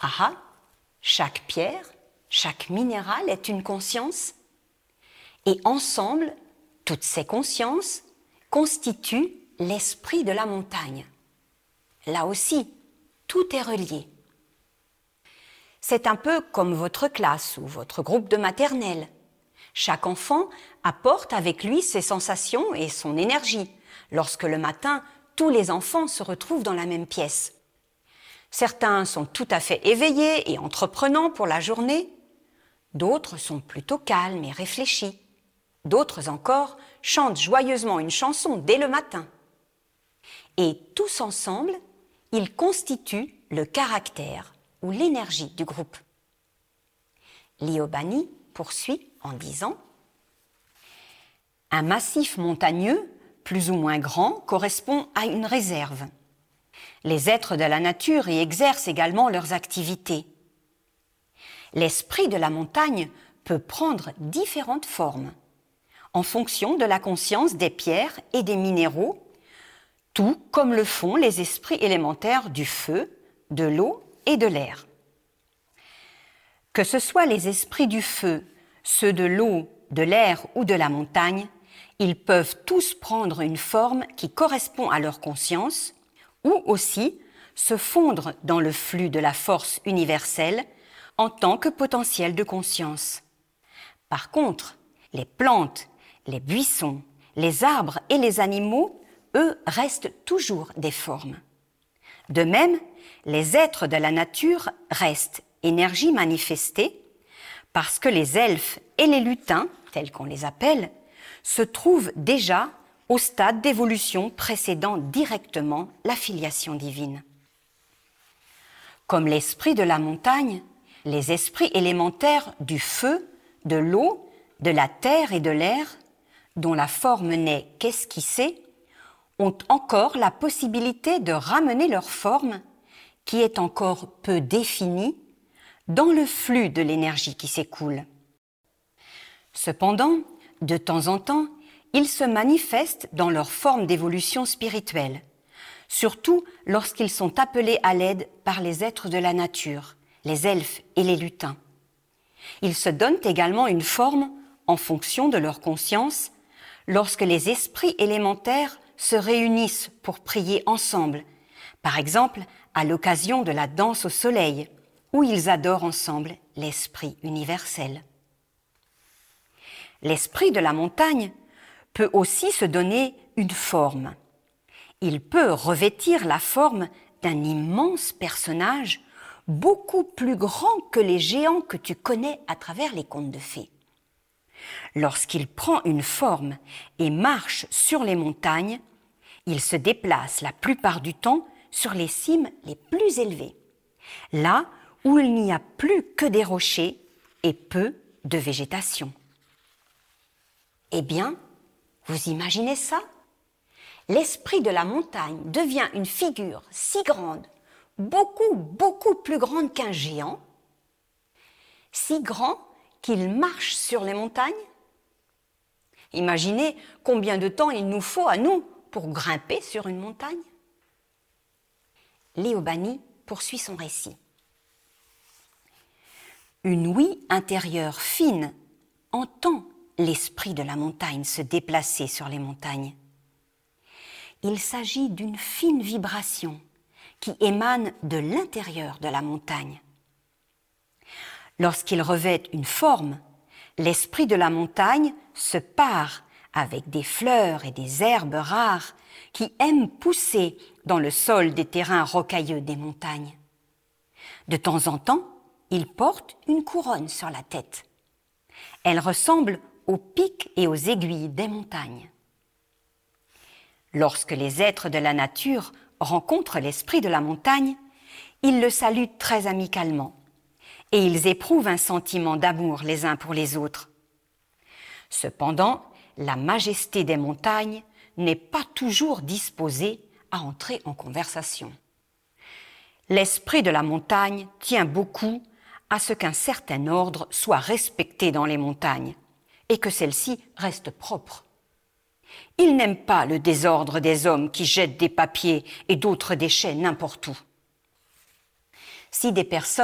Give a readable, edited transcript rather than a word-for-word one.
Ah ah, chaque pierre, chaque minéral est une conscience. Et ensemble, toutes ces consciences constituent l'esprit de la montagne. Là aussi, tout est relié. C'est un peu comme votre classe ou votre groupe de maternelle. Chaque enfant apporte avec lui ses sensations et son énergie lorsque le matin, tous les enfants se retrouvent dans la même pièce. Certains sont tout à fait éveillés et entreprenants pour la journée. D'autres sont plutôt calmes et réfléchis. D'autres encore chantent joyeusement une chanson dès le matin. Et tous ensemble, ils constituent le caractère ou l'énergie du groupe. Liobani poursuit en disant « Un massif montagneux, plus ou moins grand, correspond à une réserve. Les êtres de la nature y exercent également leurs activités. L'esprit de la montagne peut prendre différentes formes, en fonction de la conscience des pierres et des minéraux, tout comme le font les esprits élémentaires du feu, de l'eau et de l'air. Que ce soit les esprits du feu, ceux de l'eau, de l'air ou de la montagne, ils peuvent tous prendre une forme qui correspond à leur conscience ou aussi se fondre dans le flux de la force universelle en tant que potentiel de conscience. Par contre, les plantes, les buissons, les arbres et les animaux, eux, restent toujours des formes. De même, les êtres de la nature restent énergie manifestée parce que les elfes et les lutins, tels qu'on les appelle, se trouvent déjà au stade d'évolution précédant directement la filiation divine. Comme l'esprit de la montagne, les esprits élémentaires du feu, de l'eau, de la terre et de l'air, dont la forme n'est qu'esquissée, ont encore la possibilité de ramener leur forme, qui est encore peu définie, dans le flux de l'énergie qui s'écoule. Cependant, de temps en temps, ils se manifestent dans leur forme d'évolution spirituelle, surtout lorsqu'ils sont appelés à l'aide par les êtres de la nature, les elfes et les lutins. Ils se donnent également une forme en fonction de leur conscience lorsque les esprits élémentaires se réunissent pour prier ensemble, par exemple à l'occasion de la danse au soleil, où ils adorent ensemble l'esprit universel. L'esprit de la montagne peut aussi se donner une forme. Il peut revêtir la forme d'un immense personnage beaucoup plus grand que les géants que tu connais à travers les contes de fées. Lorsqu'il prend une forme et marche sur les montagnes, il se déplace la plupart du temps sur les cimes les plus élevées, là où il n'y a plus que des rochers et peu de végétation. Eh bien, vous imaginez ça? L'esprit de la montagne devient une figure si grande, beaucoup plus grande qu'un géant, si grand qu'il marche sur les montagnes. Imaginez combien de temps il nous faut à nous pour grimper sur une montagne. Liobani poursuit son récit. Une ouïe intérieure fine entend l'esprit de la montagne se déplacer sur les montagnes. Il s'agit d'une fine vibration qui émane de l'intérieur de la montagne. Lorsqu'il revêt une forme, l'esprit de la montagne se pare avec des fleurs et des herbes rares qui aiment pousser dans le sol des terrains rocailleux des montagnes. De temps en temps, il porte une couronne sur la tête. Elle ressemble aux pics et aux aiguilles des montagnes. Lorsque les êtres de la nature rencontrent l'esprit de la montagne, ils le saluent très amicalement et ils éprouvent un sentiment d'amour les uns pour les autres. Cependant, la majesté des montagnes n'est pas toujours disposée à entrer en conversation. L'esprit de la montagne tient beaucoup à ce qu'un certain ordre soit respecté dans les montagnes et que celles-ci restent propres. Il n'aime pas le désordre des hommes qui jettent des papiers et d'autres déchets n'importe où. Si des personnes